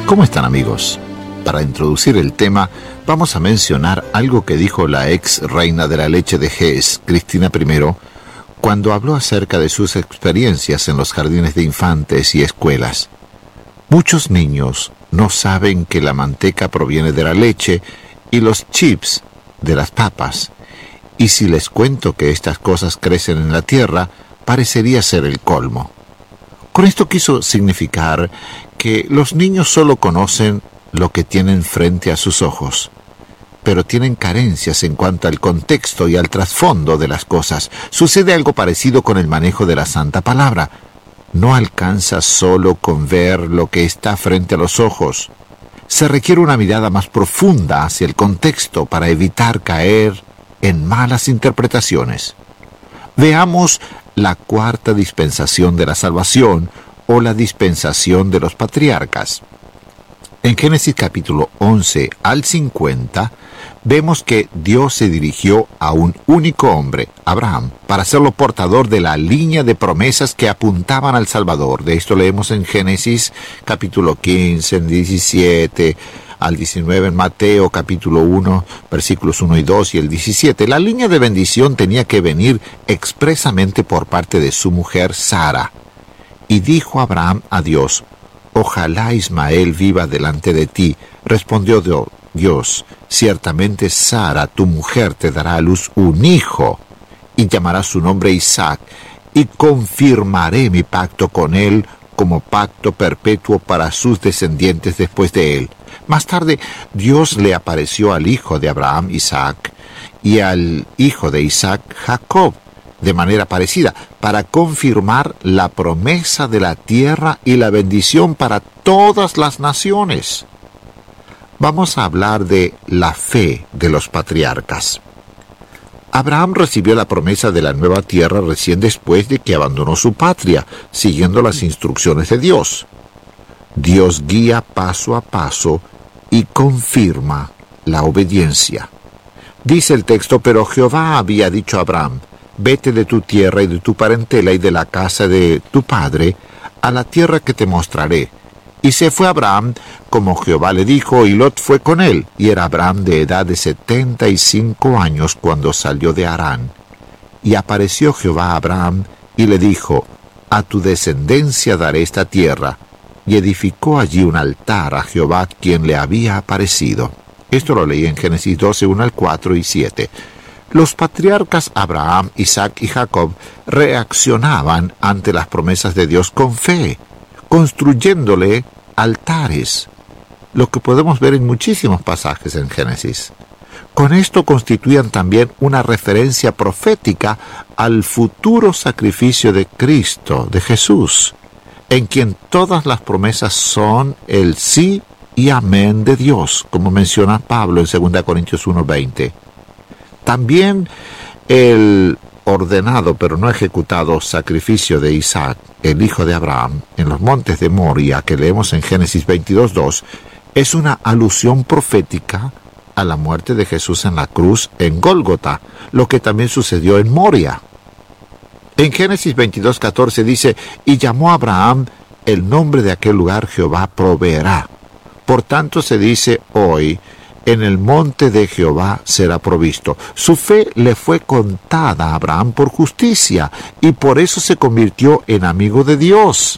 ¿Cómo están, amigos? Para introducir el tema, vamos a mencionar algo que dijo la ex reina de la leche de Hesse, Cristina I, cuando habló acerca de sus experiencias en los jardines de infantes y escuelas. Muchos niños no saben que la manteca proviene de la leche y los chips de las papas. Y si les cuento que estas cosas crecen en la tierra, parecería ser el colmo. Con esto quiso significar que los niños solo conocen lo que tienen frente a sus ojos, pero tienen carencias en cuanto al contexto y al trasfondo de las cosas. Sucede algo parecido con el manejo de la Santa Palabra. No alcanza solo con ver lo que está frente a los ojos. Se requiere una mirada más profunda hacia el contexto para evitar caer en malas interpretaciones. Veamos la cuarta dispensación de la salvación o la dispensación de los patriarcas. En Génesis capítulo 11 al 50, vemos que Dios se dirigió a un único hombre, Abraham, para hacerlo portador de la línea de promesas que apuntaban al Salvador. De esto leemos en Génesis capítulo 15, en 17 al 19, en Mateo capítulo 1, versículos 1 y 2 y el 17. La línea de bendición tenía que venir expresamente por parte de su mujer Sara. Y dijo Abraham a Dios: «Ojalá Ismael viva delante de ti». Respondió Dios: «Ciertamente Sara, tu mujer, te dará a luz un hijo, y llamará su nombre Isaac, y confirmaré mi pacto con él como pacto perpetuo para sus descendientes después de él». Más tarde, Dios le apareció al hijo de Abraham, Isaac, y al hijo de Isaac, Jacob, de manera parecida, para confirmar la promesa de la tierra y la bendición para todas las naciones. Vamos a hablar de la fe de los patriarcas. Abraham recibió la promesa de la nueva tierra recién después de que abandonó su patria, siguiendo las instrucciones de Dios. Dios guía paso a paso y confirma la obediencia. Dice el texto: «Pero Jehová había dicho a Abraham: vete de tu tierra y de tu parentela y de la casa de tu padre a la tierra que te mostraré». Y se fue Abraham como Jehová le dijo, y Lot fue con él. Y era Abraham de edad de 75 años cuando salió de Harán. Y apareció Jehová a Abraham y le dijo: «A tu descendencia daré esta tierra». Y edificó allí un altar a Jehová, quien le había aparecido. Esto lo leí en Génesis 12, 1 al 4 y 7. Los patriarcas Abraham, Isaac y Jacob reaccionaban ante las promesas de Dios con fe, construyéndole altares, lo que podemos ver en muchísimos pasajes en Génesis. Con esto constituían también una referencia profética al futuro sacrificio de Cristo, de Jesús, en quien todas las promesas son el sí y amén de Dios, como menciona Pablo en 2 Corintios 1:20. También el ordenado pero no ejecutado sacrificio de Isaac, el hijo de Abraham, en los montes de Moria, que leemos en Génesis 22:2, es una alusión profética a la muerte de Jesús en la cruz en Gólgota, lo que también sucedió en Moria. En Génesis 22:14 dice: «Y llamó a Abraham el nombre de aquel lugar Jehová proveerá». Por tanto se dice hoy: «En el monte de Jehová será provisto». Su fe le fue contada a Abraham por justicia, y por eso se convirtió en amigo de Dios.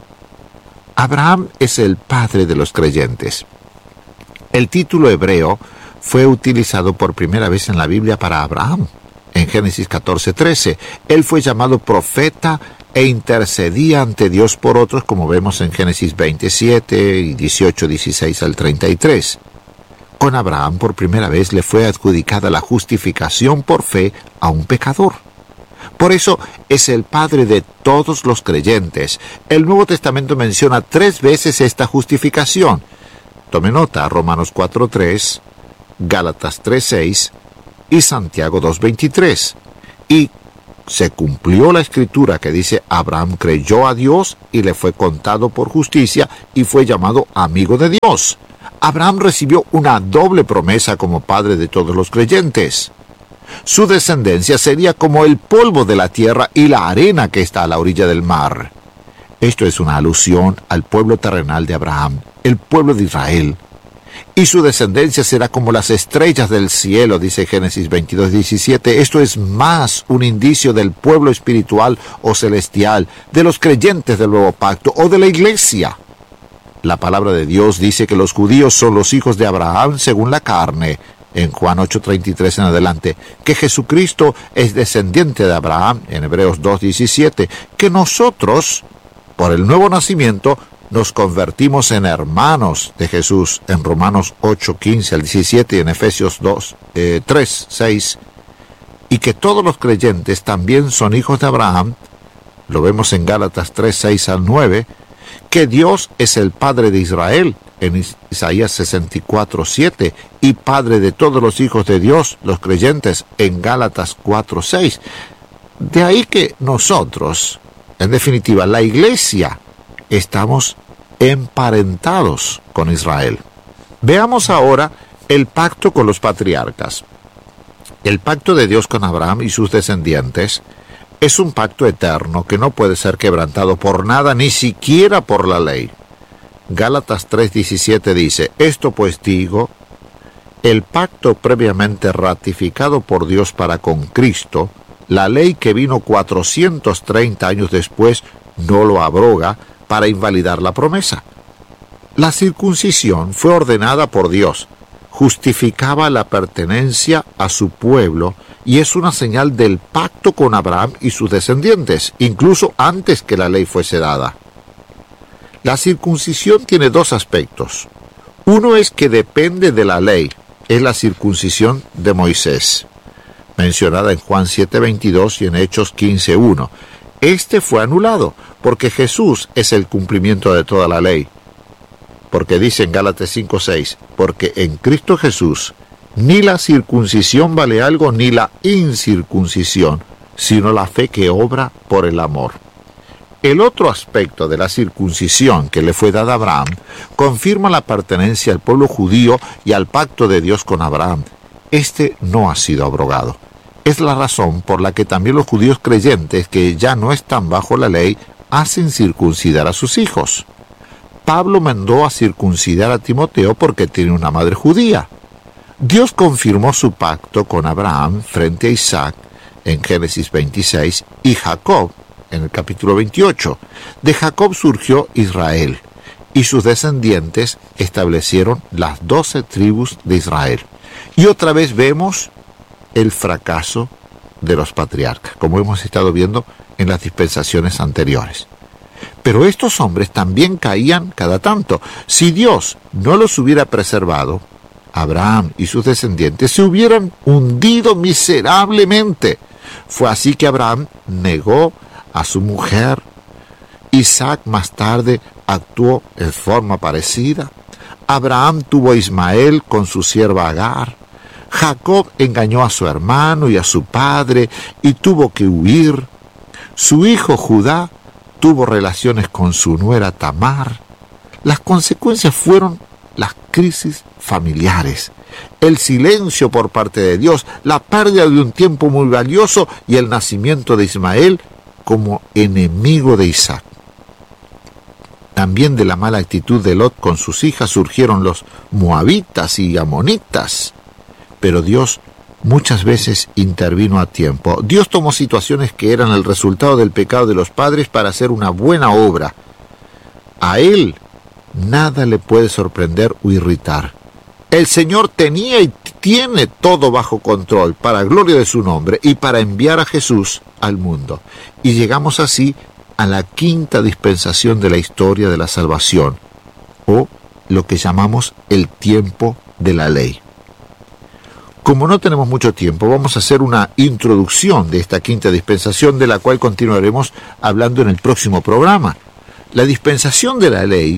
Abraham es el padre de los creyentes. El título hebreo fue utilizado por primera vez en la Biblia para Abraham. En Génesis 14:13, él fue llamado profeta e intercedía ante Dios por otros, como vemos en Génesis 27 y 18, 16 al 33. Con Abraham por primera vez le fue adjudicada la justificación por fe a un pecador. Por eso es el padre de todos los creyentes. El Nuevo Testamento menciona 3 veces esta justificación. Tome nota: Romanos 4:3, Gálatas 3:6 y Santiago 2:23. Y se cumplió la escritura que dice: Abraham creyó a Dios y le fue contado por justicia y fue llamado amigo de Dios. Abraham recibió una doble promesa como padre de todos los creyentes. Su descendencia sería como el polvo de la tierra y la arena que está a la orilla del mar. Esto es una alusión al pueblo terrenal de Abraham, el pueblo de Israel. Y su descendencia será como las estrellas del cielo, dice Génesis 22:17. Esto es más un indicio del pueblo espiritual o celestial, de los creyentes del nuevo pacto o de la iglesia. La palabra de Dios dice que los judíos son los hijos de Abraham según la carne, en Juan 8:33 en adelante, que Jesucristo es descendiente de Abraham, en Hebreos 2:17, que nosotros, por el nuevo nacimiento, nos convertimos en hermanos de Jesús, en Romanos 8:15 al 17 y en Efesios 3:6, y que todos los creyentes también son hijos de Abraham, lo vemos en Gálatas 3:6 al 9, que Dios es el Padre de Israel, en Isaías 64:7, y Padre de todos los hijos de Dios, los creyentes, en Gálatas 4:6. De ahí que nosotros, en definitiva, la iglesia, estamos emparentados con Israel. Veamos ahora el pacto con los patriarcas. El pacto de Dios con Abraham y sus descendientes es un pacto eterno que no puede ser quebrantado por nada, ni siquiera por la ley. Gálatas 3:17 dice: esto pues digo, el pacto previamente ratificado por Dios para con Cristo, la ley que vino 430 años después, no lo abroga para invalidar la promesa. La circuncisión fue ordenada por Dios, justificaba la pertenencia a su pueblo y es una señal del pacto con Abraham y sus descendientes, incluso antes que la ley fuese dada. La circuncisión tiene dos aspectos. Uno es que depende de la ley, es la circuncisión de Moisés, mencionada en Juan 7:22 y en Hechos 15:1. Este fue anulado, porque Jesús es el cumplimiento de toda la ley. Porque dice en Gálatas 5:6, porque en Cristo Jesús ni la circuncisión vale algo, ni la incircuncisión, sino la fe que obra por el amor. El otro aspecto de la circuncisión que le fue dada a Abraham confirma la pertenencia al pueblo judío y al pacto de Dios con Abraham. Este no ha sido abrogado. Es la razón por la que también los judíos creyentes que ya no están bajo la ley hacen circuncidar a sus hijos. Pablo mandó a circuncidar a Timoteo porque tiene una madre judía. Dios confirmó su pacto con Abraham frente a Isaac en Génesis 26 y Jacob en el capítulo 28. De Jacob surgió Israel y sus descendientes establecieron las 12 tribus de Israel. Y otra vez vemos el fracaso de los patriarcas, como hemos estado viendo en las dispensaciones anteriores. Pero estos hombres también caían cada tanto. Si Dios no los hubiera preservado, Abraham y sus descendientes se hubieran hundido miserablemente. Fue así que Abraham negó a su mujer. Isaac más tarde actuó en forma parecida. Abraham tuvo a Ismael con su sierva Agar. Jacob engañó a su hermano y a su padre y tuvo que huir. Su hijo Judá tuvo relaciones con su nuera Tamar. Las consecuencias fueron las crisis familiares, el silencio por parte de Dios, la pérdida de un tiempo muy valioso y el nacimiento de Ismael como enemigo de Isaac. También de la mala actitud de Lot con sus hijas surgieron los moabitas y amonitas. Pero Dios muchas veces intervino a tiempo. Dios tomó situaciones que eran el resultado del pecado de los padres para hacer una buena obra. A Él nada le puede sorprender o irritar. El Señor tenía y tiene todo bajo control para gloria de su nombre y para enviar a Jesús al mundo. Y llegamos así a la quinta dispensación de la historia de la salvación, o lo que llamamos el tiempo de la ley. Como no tenemos mucho tiempo, vamos a hacer una introducción de esta quinta dispensación, de la cual continuaremos hablando en el próximo programa. La dispensación de la ley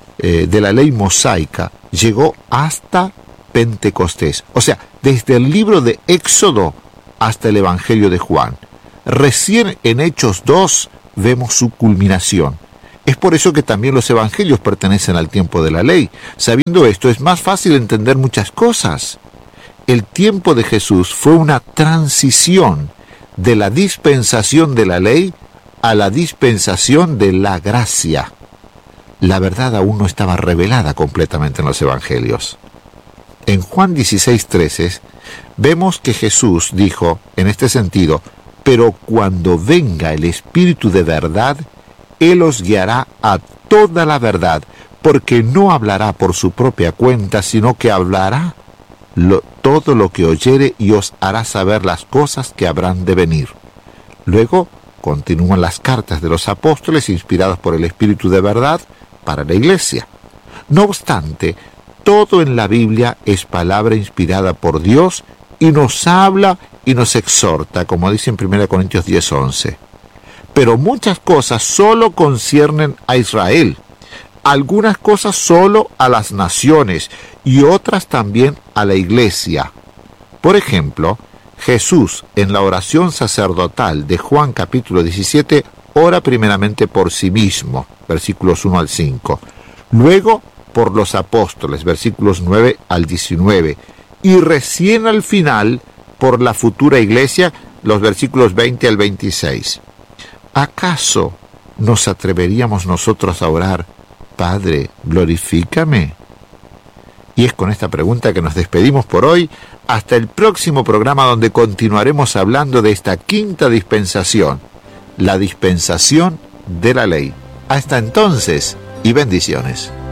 mosaica, llegó hasta Pentecostés, o sea, desde el libro de Éxodo hasta el Evangelio de Juan. Recién en Hechos 2 vemos su culminación. Es por eso que también los evangelios pertenecen al tiempo de la ley. Sabiendo esto, es más fácil entender muchas cosas. El tiempo de Jesús fue una transición de la dispensación de la ley a la dispensación de la gracia. La verdad aún no estaba revelada completamente en los evangelios. En Juan 16:13 vemos que Jesús dijo en este sentido: pero cuando venga el Espíritu de verdad, Él os guiará a toda la verdad, porque no hablará por su propia cuenta, sino que hablará todo lo que oyere y os hará saber las cosas que habrán de venir. Luego continúan las cartas de los apóstoles inspiradas por el Espíritu de verdad para la Iglesia. No obstante, todo en la Biblia es palabra inspirada por Dios y nos habla y nos exhorta, como dice en 1 Corintios 10:11. Pero muchas cosas solo conciernen a Israel, algunas cosas solo a las naciones y otras también a la Iglesia. Por ejemplo, Jesús en la oración sacerdotal de Juan capítulo 17 ora primeramente por sí mismo, versículos 1 al 5, luego por los apóstoles, versículos 9 al 19, y recién al final por la futura iglesia, los versículos 20 al 26. ¿Acaso nos atreveríamos nosotros a orar: Padre, glorifícame? Y es con esta pregunta que nos despedimos por hoy, hasta el próximo programa, donde continuaremos hablando de esta quinta dispensación, la dispensación de la ley. Hasta entonces, y bendiciones.